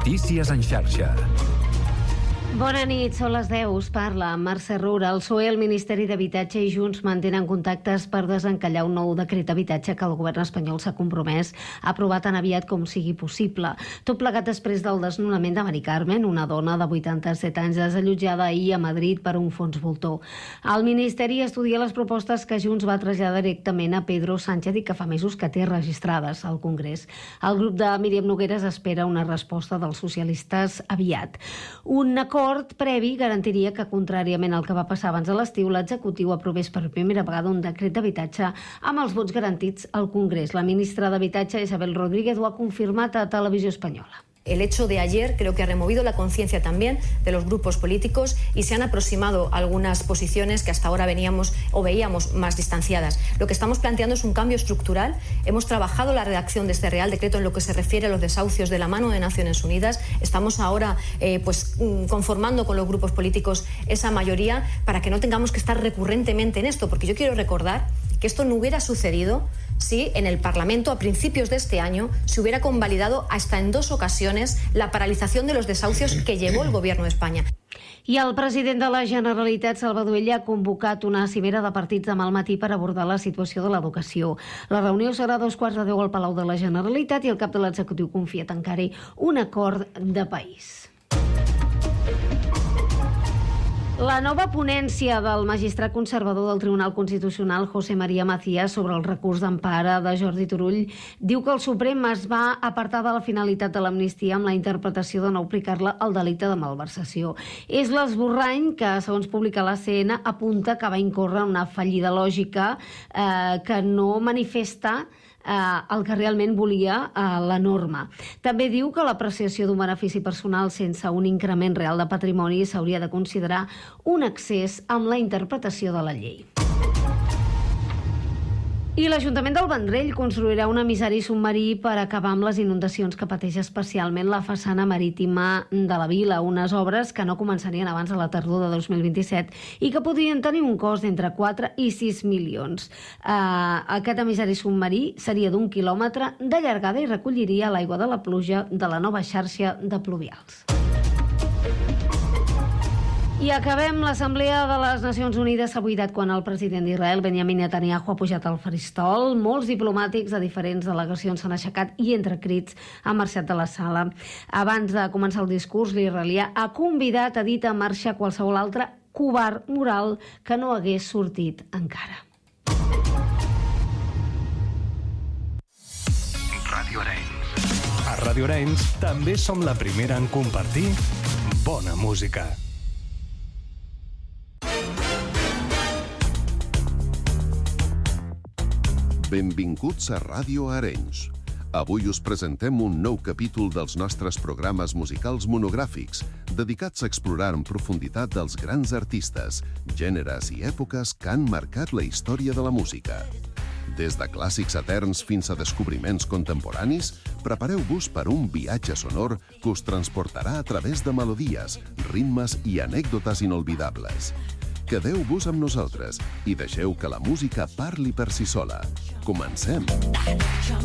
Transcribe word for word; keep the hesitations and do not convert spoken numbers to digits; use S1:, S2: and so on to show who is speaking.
S1: Notícies en xarxa.
S2: Bona nit, són les deu, us parla Mercè Roura. El P S O E, el Ministeri d'Habitatge i Junts mantenen contactes per desencallar un nou decret d'habitatge que el govern espanyol s'ha compromès a aprovar tan aviat com sigui possible. Tot plegat després del desnonament de Mari Carmen, una dona de vuitanta-set anys desallotjada ahir a Madrid per un fons voltor. El Ministeri estudia les propostes que Junts va traslladar directament a Pedro Sánchez i que fa mesos que té registrades al Congrés. El grup de Míriam Nogueras espera una resposta dels socialistes aviat. Un acord previ garantiria que, contràriament al que va passar abans de l'estiu, l'executiu aprovés per primera vegada un decret d'habitatge amb els vots garantits al Congrés. La ministra d'Habitatge, Isabel Rodríguez, ho ha confirmat a Televisió Espanyola.
S3: El hecho de ayer creo que ha removido la conciencia también de los grupos políticos y se han aproximado algunas posiciones que hasta ahora veníamos o veíamos más distanciadas. Lo que estamos planteando es un cambio estructural. Hemos trabajado la redacción de este Real Decreto en lo que se refiere a los desahucios de la mano de Naciones Unidas. Estamos ahora eh, pues, conformando con los grupos políticos esa mayoría para que no tengamos que estar recurrentemente en esto, porque yo quiero recordar que esto no hubiera sucedido si en el Parlamento a principios de este año se hubiera convalidado hasta en dos ocasiones la paralización de los desahucios que llevó el Gobierno de España.
S2: I el president de la Generalitat, Salvador Illa, ha convocat una cimera de partits demà al matí per abordar la situació de l'educació. La reunió serà a dos quarts de deu al Palau de la Generalitat i el cap de l'executiu confia tancar-hi un acord de país. La nova ponència del magistrat conservador del Tribunal Constitucional, José María Macías, sobre el recurs d'empara de Jordi Turull, diu que el Suprem es va apartar de la finalitat de l'amnistia amb la interpretació de no aplicar-la al delicte de malversació. És l'esborrany que, segons publica l'A C N, apunta que va incórrer una fallida lògica eh, que no manifesta Eh, el que realment volia eh, la norma. També diu que l'apreciació d'un benefici personal sense un increment real de patrimoni s'hauria de considerar un excés amb la interpretació de la llei. I l'Ajuntament del Vendrell construirà un emissari submarí per acabar amb les inundacions que pateix especialment la façana marítima de la vila, unes obres que no començarien abans de la tardor de dos mil vint-i-set i que podrien tenir un cost d'entre quatre i sis milions. Uh, aquest emissari submarí seria d'un quilòmetre de llargada i recolliria l'aigua de la pluja de la nova xarxa de pluvials. I acabem. L'Assemblea de les Nacions Unides s'ha buidat quan el president d'Israel, Benjamin Netanyahu, ha pujat al faristol. Molts diplomàtics de diferents delegacions s'han aixecat i, entre crits, han marxat de la sala. Abans de començar el discurs, l'israelià ha convidat a dir a marxar qualsevol altre covard moral que no hagués sortit encara.
S1: Ràdio Arenys. A Ràdio Arenys també som la primera en compartir bona música.
S4: Benvinguts a Ràdio Arenys. Avui us presentem un nou capítol dels nostres programes musicals monogràfics, dedicats a explorar en profunditat els grans artistes, gèneres i èpoques que han marcat la història de la música. Des de clàssics eterns fins a descobriments contemporanis, prepareu-vos per un viatge sonor que us transportarà a través de melodies, ritmes i anècdotes inolvidables. Quedeu-vos amb nosaltres i deixeu que la música parli per si sola. Comencem!